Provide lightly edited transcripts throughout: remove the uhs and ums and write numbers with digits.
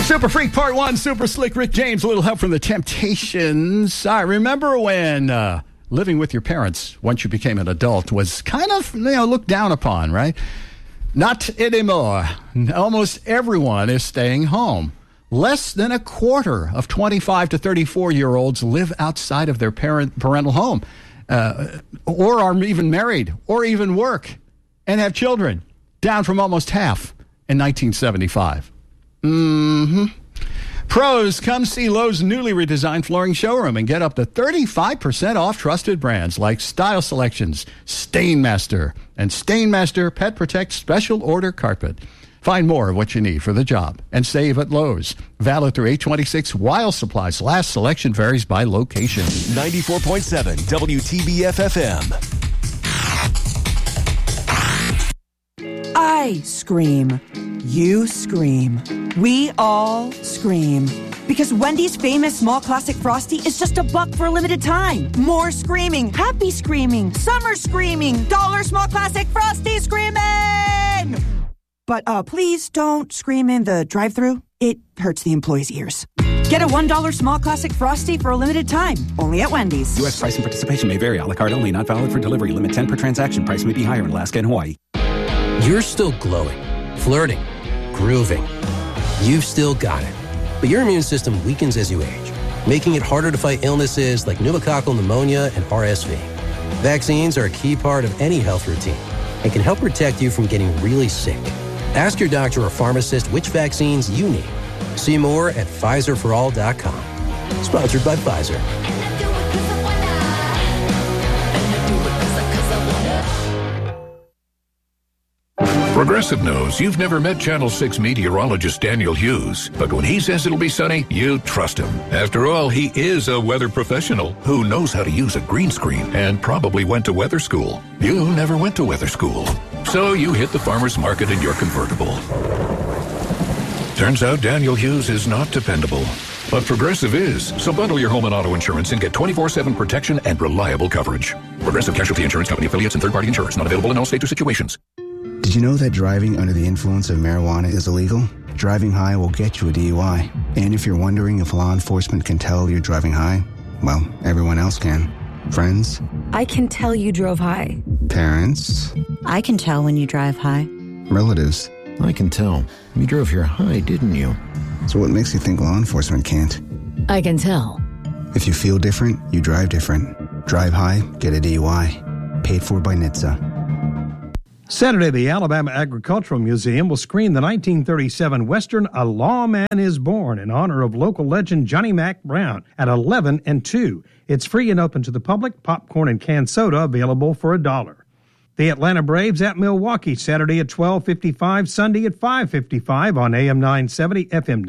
Super Freak Part 1, Super Slick Rick James, a little help from the Temptations. I remember when living with your parents once you became an adult was kind of, looked down upon, right? Not anymore. Almost everyone is staying home. Less than a quarter of 25 to 34-year-olds live outside of their parental home, or are even married, or even work, and have children, down from almost half in 1975. Pros, come see Lowe's newly redesigned flooring showroom and get up to 35% off trusted brands like Style Selections, Stainmaster, and Stainmaster Pet Protect Special Order Carpet. Find more of what you need for the job and save at Lowe's. Valid through 8/26 while supplies last. Selection varies by location. 94.7 WTBF-FM. I scream. You scream. We all scream. Because Wendy's famous small classic Frosty is just $1 for a limited time. More screaming. Happy screaming. Summer screaming. Dollar small classic Frosty screaming! But please don't scream in the drive-thru. It hurts the employees' ears. Get a $1 small classic Frosty for a limited time. Only at Wendy's. U.S. price and participation may vary. A la carte only. Not valid for delivery. Limit 10 per transaction. Price may be higher in Alaska and Hawaii. You're still glowing, flirting, grooving. You've still got it. But your immune system weakens as you age, making it harder to fight illnesses like pneumococcal pneumonia and RSV. Vaccines are a key part of any health routine and can help protect you from getting really sick. Ask your doctor or pharmacist which vaccines you need. See more at PfizerForAll.com. Sponsored by Pfizer. Progressive knows you've never met Channel 6 meteorologist Daniel Hughes, but when he says it'll be sunny, you trust him. After all, he is a weather professional who knows how to use a green screen and probably went to weather school. You never went to weather school, so you hit the farmer's market in your convertible. Turns out Daniel Hughes is not dependable, but Progressive is. So bundle your home and auto insurance and get 24/7 protection and reliable coverage. Progressive Casualty Insurance Company affiliates and third-party insurers. Not available in all states or situations. Did you know that driving under the influence of marijuana is illegal? Driving high will get you a DUI. And if you're wondering if law enforcement can tell you're driving high, well, everyone else can. Friends? I can tell you drove high. Parents? I can tell when you drive high. Relatives? I can tell. You drove here high, didn't you? So what makes you think law enforcement can't? I can tell. If you feel different, you drive different. Drive high, get a DUI. Paid for by NHTSA. Saturday, the Alabama Agricultural Museum will screen the 1937 Western A Lawman Is Born in honor of local legend Johnny Mack Brown at 11 and 2. It's free and open to the public. Popcorn and canned soda available for $1. The Atlanta Braves at Milwaukee, Saturday at 12:55, Sunday at 5:55 on AM 970, FM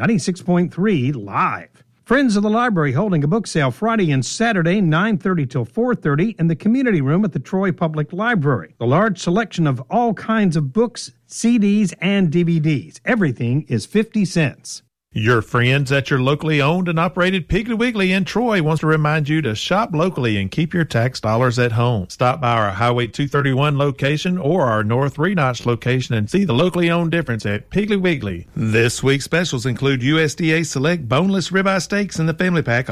96.3 live. Friends of the Library holding a book sale Friday and Saturday, 9:30 till 4:30 in the community room at the Troy Public Library. The large selection of all kinds of books, CDs, and DVDs. Everything is 50 cents. Your friends at your locally owned and operated Piggly Wiggly in Troy wants to remind you to shop locally and keep your tax dollars at home. Stop by our Highway 231 location or our North 3 Notch location and see the locally owned difference at Piggly Wiggly. This week's specials include USDA Select boneless ribeye steaks in the family pack,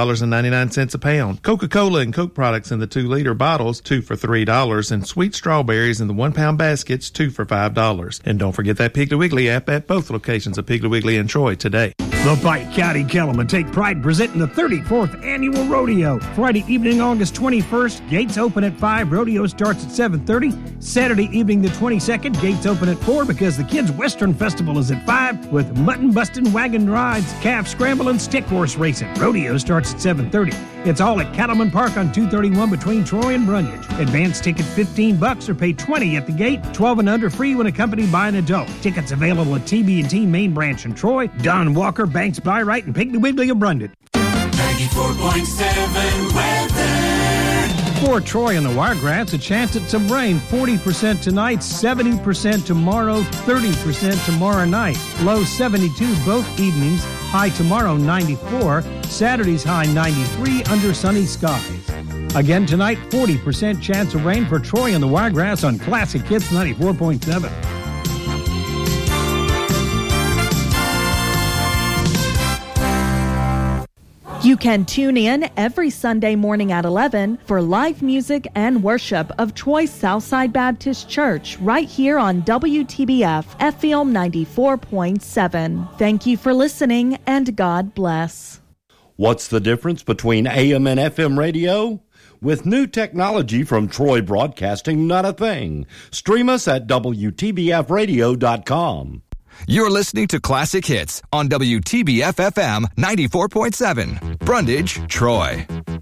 $11.99 a pound. Coca-Cola and Coke products in the 2-liter bottles, 2 for $3, and sweet strawberries in the 1-pound baskets, 2 for $5. And don't forget that Piggly Wiggly app at both locations of Piggly Wiggly and Troy today. The Pike County Cattlemen take pride in presenting the 34th Annual Rodeo. Friday evening, August 21st, gates open at 5, rodeo starts at 7:30. Saturday evening, the 22nd, gates open at 4 because the Kids Western Festival is at 5 with mutton-busting, wagon rides, calf scramble, and stick horse racing. Rodeo starts at 7:30. It's all at Cattleman Park on 231 between Troy and Brundage. Advance ticket $15 or pay $20 at the gate. 12 and under free when accompanied by an adult. Tickets available at TB&T Main Branch in Troy, Don Walker, Banks Byright, and Piggly Wiggly of Brundage. 94.7 weather. For Troy and the Wiregrass, a chance at some rain. 40% tonight, 70% tomorrow, 30% tomorrow night. Low 72 both evenings. High tomorrow 94. Saturday's high 93 under sunny skies. Again tonight, 40% chance of rain for Troy and the Wiregrass on Classic Hits 94.7. You can tune in every Sunday morning at 11 for live music and worship of Troy Southside Baptist Church right here on WTBF FM 94.7. Thank you for listening and God bless. What's the difference between AM and FM radio? With new technology from Troy Broadcasting, not a thing. Stream us at WTBFradio.com. You're listening to Classic Hits on WTBF FM 94.7. Brundage, Troy.